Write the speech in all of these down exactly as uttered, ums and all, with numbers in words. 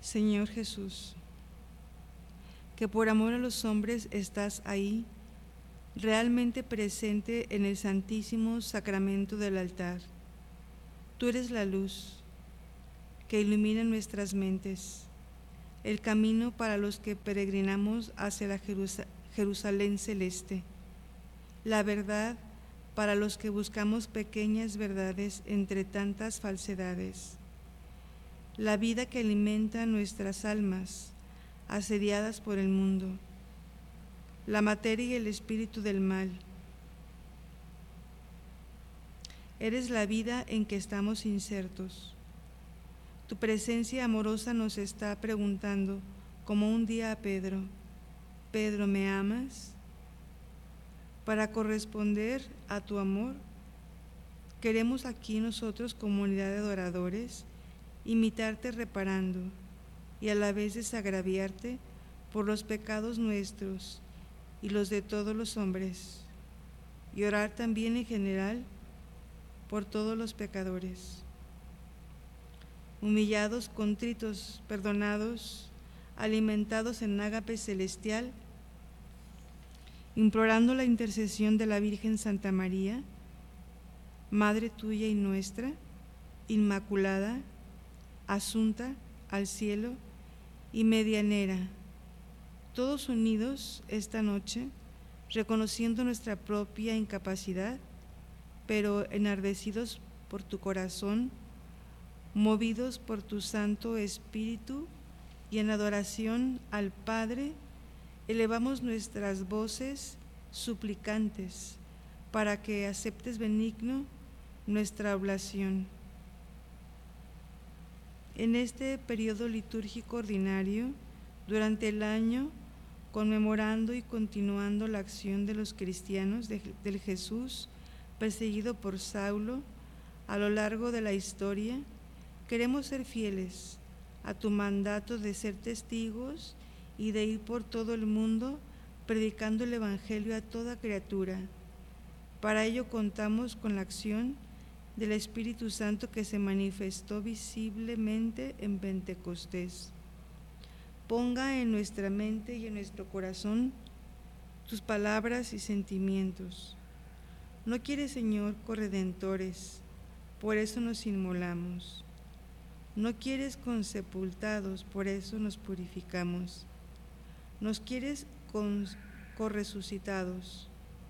Señor Jesús, que por amor a los hombres estás ahí, realmente presente en el santísimo sacramento del altar. Tú eres la luz que ilumina nuestras mentes, el camino para los que peregrinamos hacia la Jerus- Jerusalén celeste, la verdad para los que buscamos pequeñas verdades entre tantas falsedades, la vida que alimenta nuestras almas asediadas por el mundo, la materia y el espíritu del mal. Eres la vida en que estamos insertos. Tu presencia amorosa nos está preguntando, como un día a Pedro, Pedro, ¿me amas? Para corresponder a tu amor, queremos aquí nosotros, comunidad de adoradores, imitarte reparando y a la vez desagraviarte por los pecados nuestros y los de todos los hombres, y orar también en general por todos los pecadores. Humillados, contritos, perdonados, alimentados en ágape celestial, implorando la intercesión de la Virgen Santa María, Madre tuya y nuestra, Inmaculada, Asunta al cielo y medianera, todos unidos esta noche, reconociendo nuestra propia incapacidad, pero enardecidos por tu corazón, movidos por tu Santo Espíritu y en adoración al Padre, elevamos nuestras voces suplicantes para que aceptes benigno nuestra oblación. En este periodo litúrgico ordinario, durante el año, conmemorando y continuando la acción de los cristianos de, del Jesús perseguido por Saulo a lo largo de la historia, queremos ser fieles a tu mandato de ser testigos y de ir por todo el mundo predicando el Evangelio a toda criatura. Para ello contamos con la acción del Espíritu Santo que se manifestó visiblemente en Pentecostés. Ponga en nuestra mente y en nuestro corazón tus palabras y sentimientos. No quieres, Señor, corredentores, por eso nos inmolamos. No quieres consepultados, por eso nos purificamos. Nos quieres con, corresucitados,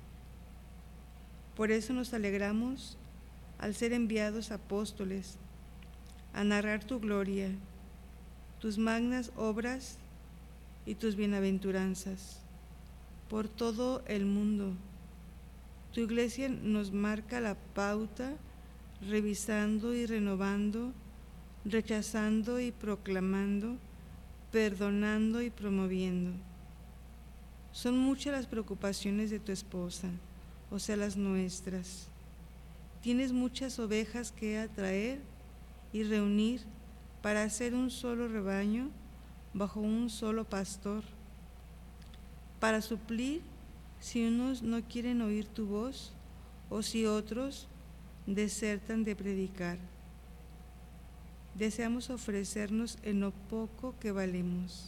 por eso nos alegramos al ser enviados apóstoles a narrar tu gloria, tus magnas obras y tus bienaventuranzas por todo el mundo. Tu iglesia nos marca la pauta, revisando y renovando, rechazando y proclamando, perdonando y promoviendo. Son muchas las preocupaciones de tu esposa, o sea, las nuestras. Tienes muchas ovejas que atraer y reunir para hacer un solo rebaño bajo un solo pastor, para suplir si unos no quieren oír tu voz o si otros desertan de predicar. Deseamos ofrecernos en lo poco que valemos.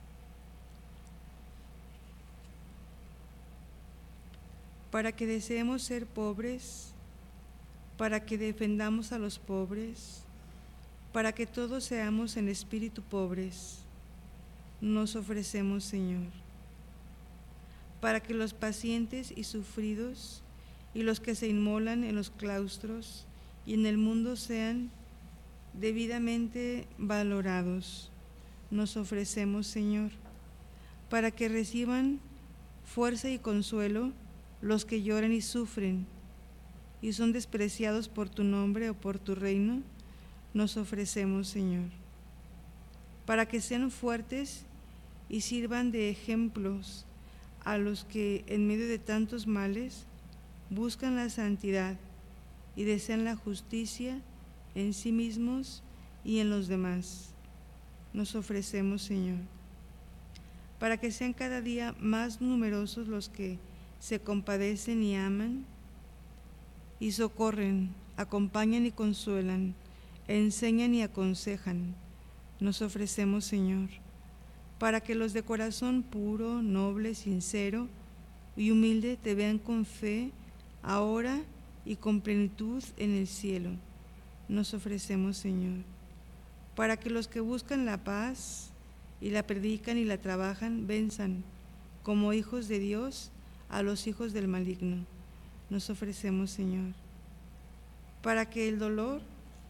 Para que deseemos ser pobres, para que defendamos a los pobres, para que todos seamos en espíritu pobres, nos ofrecemos, Señor. Para que los pacientes y sufridos y los que se inmolan en los claustros y en el mundo sean debidamente valorados, nos ofrecemos, Señor. Para que reciban fuerza y consuelo los que lloran y sufren y son despreciados por tu nombre o por tu reino, nos ofrecemos, Señor. Para que sean fuertes y sirvan de ejemplos a los que en medio de tantos males buscan la santidad y desean la justicia en sí mismos y en los demás, nos ofrecemos, Señor. Para que sean cada día más numerosos los que se compadecen y aman y socorren, acompañan y consuelan, enseñan y aconsejan, nos ofrecemos, Señor, para que los de corazón puro, noble, sincero y humilde te vean con fe, ahora y con plenitud en el cielo. Nos ofrecemos, Señor, para que los que buscan la paz y la predican y la trabajan, venzan como hijos de Dios a los hijos del maligno. Nos ofrecemos, Señor, para que el dolor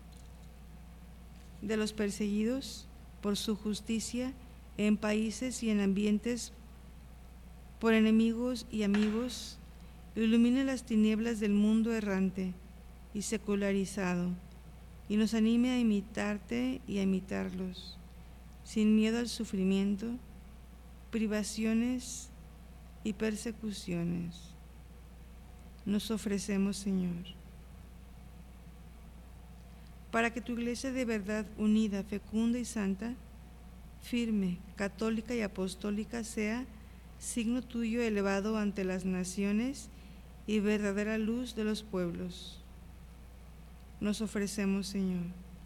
de los perseguidos por su justicia en países y en ambientes por enemigos y amigos ilumine las tinieblas del mundo errante y secularizado y nos anime a imitarte y a imitarlos, sin miedo al sufrimiento, privaciones y persecuciones. Nos ofrecemos, Señor, para que tu iglesia de verdad unida, fecunda y santa, firme, católica y apostólica sea signo tuyo elevado ante las naciones y verdadera luz de los pueblos. Nos ofrecemos, Señor,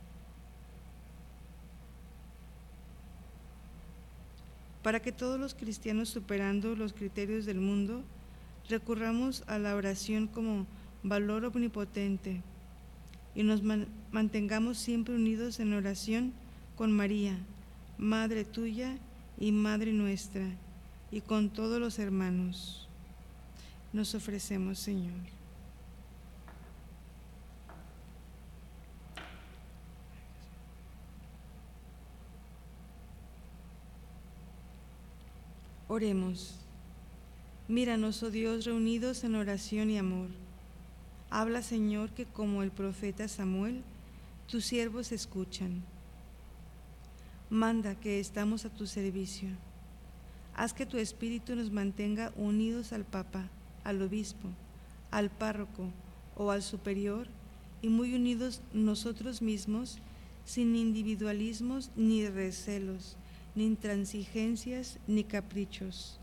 para que todos los cristianos, superando los criterios del mundo, recurramos a la oración como valor omnipotente y nos man- mantengamos siempre unidos en oración con María, Madre tuya y Madre nuestra, y con todos los hermanos. Nos ofrecemos, Señor. Oremos. Míranos, oh Dios, reunidos en oración y amor. Habla, Señor, que como el profeta Samuel, tus siervos escuchan. Manda que estamos a tu servicio. Haz que tu Espíritu nos mantenga unidos al Papa, al Obispo, al Párroco o al Superior, y muy unidos nosotros mismos, sin individualismos ni recelos, ni intransigencias ni caprichos,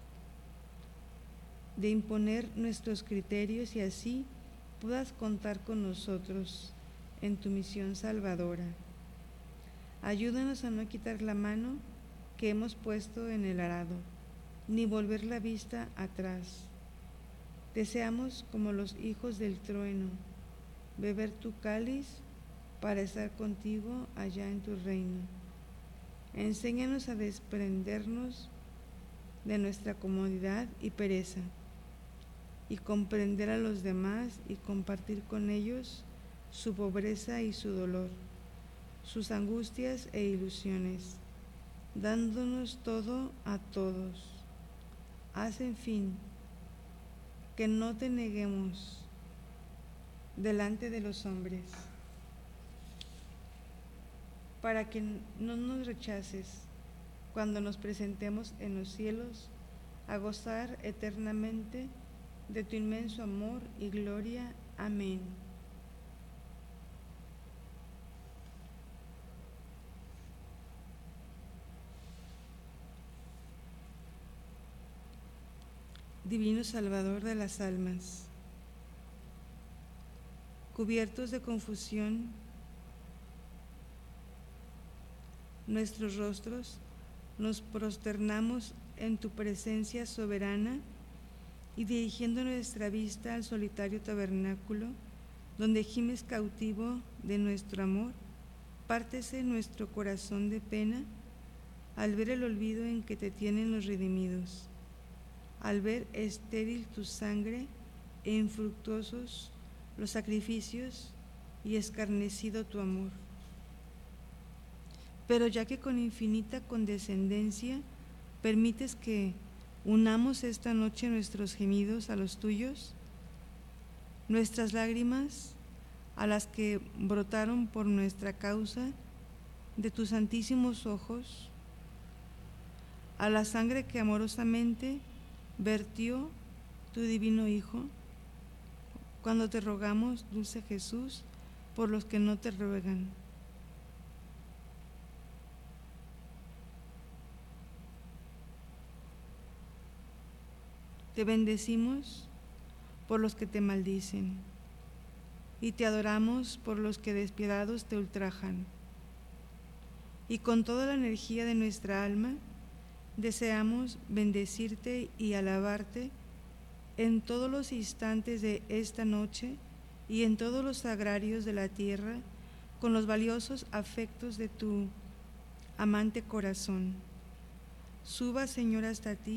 de imponer nuestros criterios, y así puedas contar con nosotros en tu misión salvadora. Ayúdanos a no quitar la mano que hemos puesto en el arado, ni volver la vista atrás. Deseamos, como los hijos del trueno, beber tu cáliz para estar contigo allá en tu reino. Enséñanos a desprendernos de nuestra comodidad y pereza, y comprender a los demás y compartir con ellos su pobreza y su dolor, sus angustias e ilusiones, dándonos todo a todos. Haz, en fin, que no te neguemos delante de los hombres, para que no nos rechaces cuando nos presentemos en los cielos a gozar eternamente de tu inmenso amor y gloria. Amén. Divino Salvador de las almas, cubiertos de confusión nuestros rostros, nos prosternamos en tu presencia soberana y dirigiendo nuestra vista al solitario tabernáculo, donde gimes cautivo de nuestro amor, pártese nuestro corazón de pena al ver el olvido en que te tienen los redimidos, al ver estéril tu sangre e infructuosos los sacrificios y escarnecido tu amor. Pero ya que con infinita condescendencia permites que unamos esta noche nuestros gemidos a los tuyos, nuestras lágrimas a las que brotaron por nuestra causa de tus santísimos ojos, a la sangre que amorosamente vertió tu divino Hijo, cuando te rogamos, dulce Jesús, por los que no te ruegan. Te bendecimos por los que te maldicen, y te adoramos por los que despiadados te ultrajan. y con toda la energía de nuestra alma, deseamos bendecirte y alabarte en todos los instantes de esta noche y en todos los sagrarios de la tierra, con los valiosos afectos de tu amante corazón. Suba, Señor, hasta ti